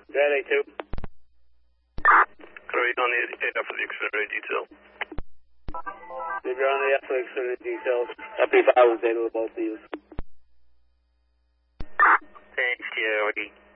That A2. Correct, on the AF for the extraordinary detail. If you're on the F for extraordinary details, FP5 was data to both of you. Thanks, Jerry.